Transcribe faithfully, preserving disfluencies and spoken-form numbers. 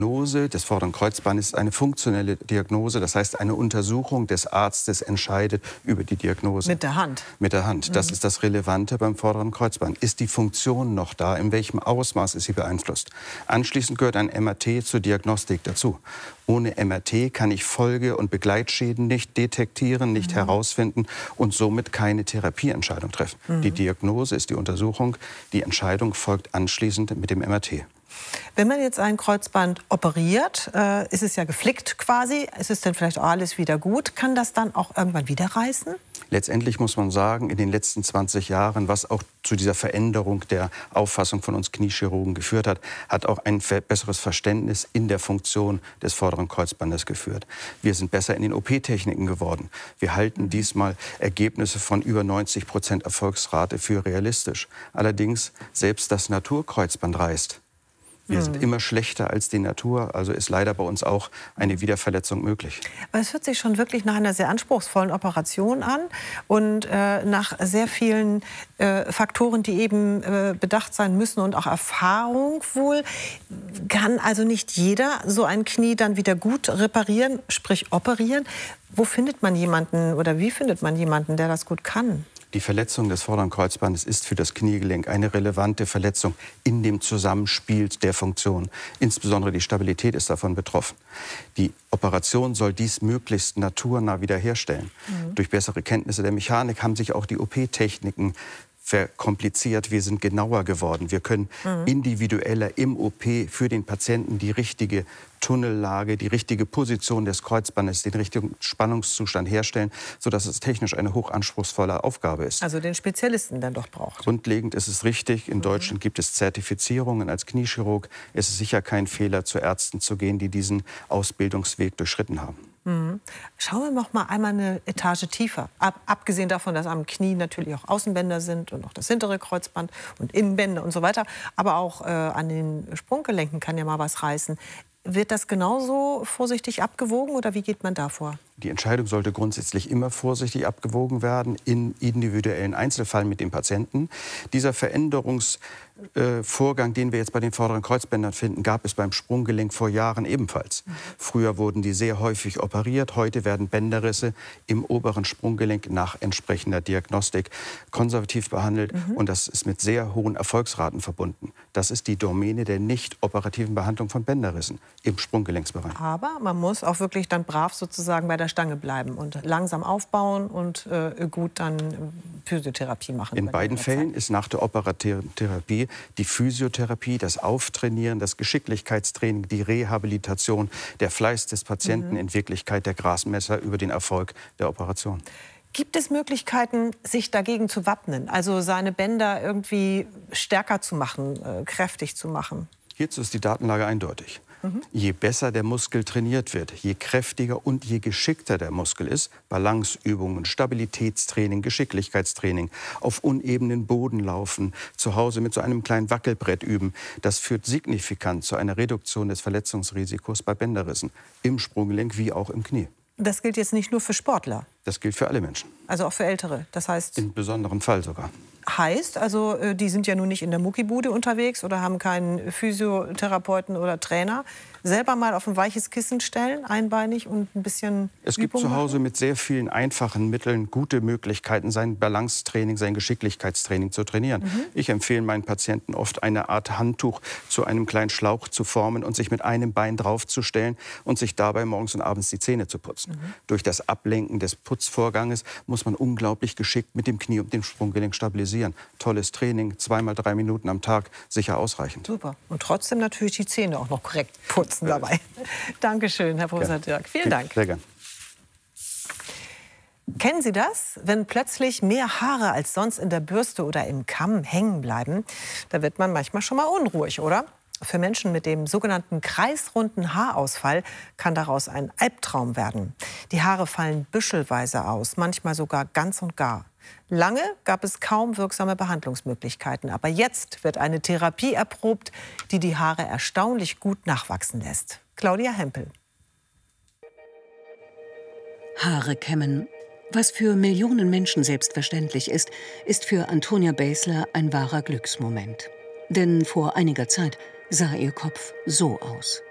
Diagnose des vorderen Kreuzbandes ist eine funktionelle Diagnose, das heißt eine Untersuchung des Arztes entscheidet über die Diagnose. Mit der Hand? Mit der Hand. Das mhm. ist das Relevante beim vorderen Kreuzband. Ist die Funktion noch da? In welchem Ausmaß ist sie beeinflusst? Anschließend gehört ein M R T zur Diagnostik dazu. Ohne M R T kann ich Folge- und Begleitschäden nicht detektieren, nicht mhm. herausfinden und somit keine Therapieentscheidung treffen. Mhm. Die Diagnose ist die Untersuchung, die Entscheidung folgt anschließend mit dem M R T. Wenn man jetzt ein Kreuzband operiert, äh, ist es ja geflickt quasi, ist es dann vielleicht auch alles wieder gut? Kann das dann auch irgendwann wieder reißen? Letztendlich muss man sagen, in den letzten zwanzig Jahren, was auch zu dieser Veränderung der Auffassung von uns Kniechirurgen geführt hat, hat auch ein besseres Verständnis in der Funktion des vorderen Kreuzbandes geführt. Wir sind besser in den O P-Techniken geworden. Wir halten diesmal Ergebnisse von über neunzig Prozent Erfolgsrate für realistisch. Allerdings, selbst das Naturkreuzband reißt. Wir sind immer schlechter als die Natur, also ist leider bei uns auch eine Wiederverletzung möglich. Aber es hört sich schon wirklich nach einer sehr anspruchsvollen Operation an und äh, nach sehr vielen äh, Faktoren, die eben äh, bedacht sein müssen und auch Erfahrung wohl. Kann also nicht jeder so ein Knie dann wieder gut reparieren, sprich operieren? Wo findet man jemanden oder wie findet man jemanden, der das gut kann? Die Verletzung des vorderen Kreuzbandes ist für das Kniegelenk eine relevante Verletzung in dem Zusammenspiel der Funktionen. Insbesondere die Stabilität ist davon betroffen. Die Operation soll dies möglichst naturnah wiederherstellen. Mhm. Durch bessere Kenntnisse der Mechanik haben sich auch die O P-Techniken verkompliziert. Wir sind genauer geworden. Wir können mhm. individueller im O P für den Patienten die richtige Tunnellage, die richtige Position des Kreuzbandes, den richtigen Spannungszustand herstellen, sodass es technisch eine hochanspruchsvolle Aufgabe ist. Also den Spezialisten dann doch braucht. Grundlegend ist es richtig. In mhm. Deutschland gibt es Zertifizierungen. Als Kniechirurg ist es sicher kein Fehler, zu Ärzten zu gehen, die diesen Ausbildungsweg durchschritten haben. Mhm. Schauen wir noch mal einmal eine Etage tiefer. Ab, abgesehen davon, dass am Knie natürlich auch Außenbänder sind und auch das hintere Kreuzband und Innenbänder und so weiter. Aber auch äh, an den Sprunggelenken kann ja mal was reißen. Wird das genauso vorsichtig abgewogen oder wie geht man da vor? Die Entscheidung sollte grundsätzlich immer vorsichtig abgewogen werden, in individuellen Einzelfällen mit dem Patienten. Dieser Veränderungsvorgang, äh, den wir jetzt bei den vorderen Kreuzbändern finden, gab es beim Sprunggelenk vor Jahren ebenfalls. Mhm. Früher wurden die sehr häufig operiert. Heute werden Bänderrisse im oberen Sprunggelenk nach entsprechender Diagnostik konservativ behandelt. Mhm. Und das ist mit sehr hohen Erfolgsraten verbunden. Das ist die Domäne der nicht operativen Behandlung von Bänderrissen im Sprunggelenksbereich. Aber man muss auch wirklich dann brav sozusagen bei der Stange bleiben und langsam aufbauen und äh, gut dann Physiotherapie machen. In beiden Fällen ist nach der operativen Therapie die Physiotherapie, das Auftrainieren, das Geschicklichkeitstraining, die Rehabilitation, der Fleiß des Patienten mhm. in Wirklichkeit der Gradmesser über den Erfolg der Operation. Gibt es Möglichkeiten, sich dagegen zu wappnen, also seine Bänder irgendwie stärker zu machen, äh, kräftig zu machen? Hierzu ist die Datenlage eindeutig. Mhm. Je besser der Muskel trainiert wird, je kräftiger und je geschickter der Muskel ist, Balanceübungen, Stabilitätstraining, Geschicklichkeitstraining, auf unebenen Boden laufen, zu Hause mit so einem kleinen Wackelbrett üben, das führt signifikant zu einer Reduktion des Verletzungsrisikos bei Bänderrissen, im Sprunggelenk wie auch im Knie. Das gilt jetzt nicht nur für Sportler? Das gilt für alle Menschen. Also auch für Ältere? Das heißt... In besonderem Fall sogar. Heißt, also die sind ja nun nicht in der Muckibude unterwegs oder haben keinen Physiotherapeuten oder Trainer. Selber mal auf ein weiches Kissen stellen, einbeinig und ein bisschen Es gibt Übung zu Hause machen? mit sehr vielen einfachen Mitteln gute Möglichkeiten, sein Balancetraining, sein Geschicklichkeitstraining zu trainieren. Mhm. Ich empfehle meinen Patienten oft, eine Art Handtuch zu einem kleinen Schlauch zu formen und sich mit einem Bein draufzustellen und sich dabei morgens und abends die Zähne zu putzen. Mhm. Durch das Ablenken des Putzvorganges muss man unglaublich geschickt mit dem Knie und dem Sprunggelenk stabilisieren. Tolles Training, zweimal drei Minuten am Tag, sicher ausreichend. Super. Und trotzdem natürlich die Zähne auch noch korrekt putzen dabei. Dankeschön, Herr Professor Gerne. Dirk. Vielen Dank. Sehr gern. Kennen Sie das? Wenn plötzlich mehr Haare als sonst in der Bürste oder im Kamm hängen bleiben, da wird man manchmal schon mal unruhig, oder? Für Menschen mit dem sogenannten kreisrunden Haarausfall kann daraus ein Albtraum werden. Die Haare fallen büschelweise aus, manchmal sogar ganz und gar. Lange gab es kaum wirksame Behandlungsmöglichkeiten. Aber jetzt wird eine Therapie erprobt, die die Haare erstaunlich gut nachwachsen lässt. Claudia Hempel. Haare kämmen. Was für Millionen Menschen selbstverständlich ist, ist für Antonia Basler ein wahrer Glücksmoment. Denn vor einiger Zeit sah ihr Kopf so aus.